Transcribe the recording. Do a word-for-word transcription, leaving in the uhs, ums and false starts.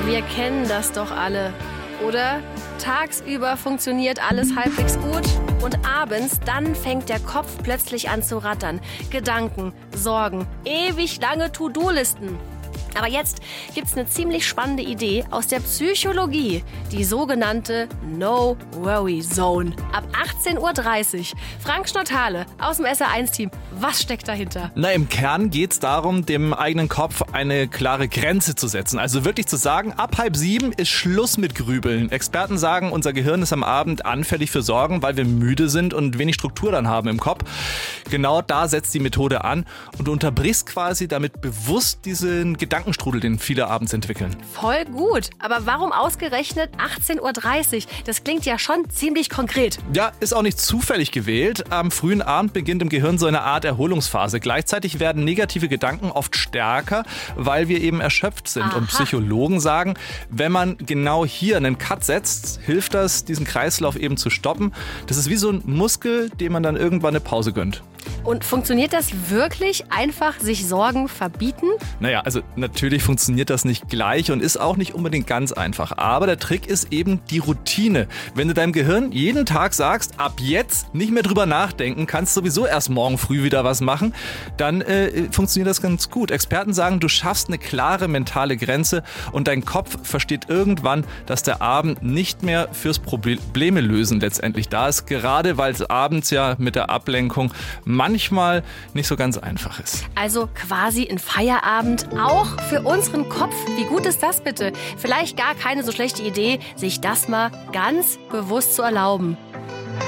Wir kennen das doch alle, oder? Tagsüber funktioniert alles halbwegs gut und abends, dann fängt der Kopf plötzlich an zu rattern. Gedanken, Sorgen, ewig lange To-Do-Listen. Aber jetzt gibt's eine ziemlich spannende Idee aus der Psychologie, die sogenannte No-Worry-Zone. Ab achtzehn Uhr dreißig. Frank Schnottale aus dem S R eins Team. Was steckt dahinter? Na, im Kern geht's darum, dem eigenen Kopf eine klare Grenze zu setzen. Also wirklich zu sagen, ab halb sieben ist Schluss mit Grübeln. Experten sagen, unser Gehirn ist am Abend anfällig für Sorgen, weil wir müde sind und wenig Struktur dann haben im Kopf. Genau da setzt die Methode an und du unterbrichst quasi damit bewusst diesen Gedankenstrudel, den viele abends entwickeln. Voll gut. Aber warum ausgerechnet achtzehn Uhr dreißig? Das klingt ja schon ziemlich konkret. Ja, ist auch nicht zufällig gewählt. Am frühen Abend beginnt im Gehirn so eine Art Erholungsphase. Gleichzeitig werden negative Gedanken oft stärker, weil wir eben erschöpft sind. Aha. Und Psychologen sagen, wenn man genau hier einen Cut setzt, hilft das, diesen Kreislauf eben zu stoppen. Das ist wie so ein Muskel, dem man dann irgendwann eine Pause gönnt. Und funktioniert das wirklich, einfach sich Sorgen verbieten? Naja, also natürlich funktioniert das nicht gleich und ist auch nicht unbedingt ganz einfach. Aber der Trick ist eben die Routine. Wenn du deinem Gehirn jeden Tag sagst, ab jetzt nicht mehr drüber nachdenken, kannst sowieso erst morgen früh wieder was machen, dann äh, funktioniert das ganz gut. Experten sagen, du schaffst eine klare mentale Grenze und dein Kopf versteht irgendwann, dass der Abend nicht mehr fürs Probleme lösen letztendlich da ist. Gerade weil es abends ja mit der Ablenkung manchmal nicht so ganz einfach ist. Also quasi ein Feierabend auch für unseren Kopf. Wie gut ist das bitte? Vielleicht gar keine so schlechte Idee, sich das mal ganz bewusst zu erlauben.